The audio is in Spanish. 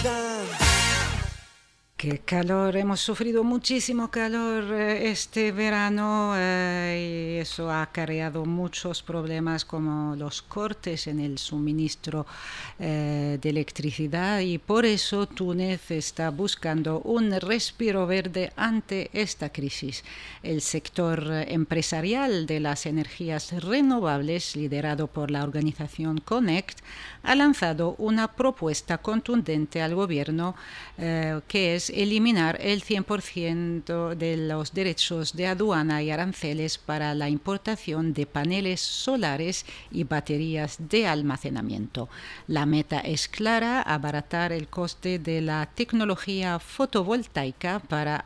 Qué calor, hemos sufrido muchísimo calor este verano y eso ha acarreado muchos problemas como los cortes en el suministro de electricidad y por eso Túnez está buscando un respiro verde ante esta crisis. El sector empresarial de las energías renovables, liderado por la organización Connect, ha lanzado una propuesta contundente al gobierno que es eliminar el 100% de los derechos de aduana y aranceles para la importación de paneles solares y baterías de almacenamiento. La meta es clara: abaratar el coste de la tecnología fotovoltaica para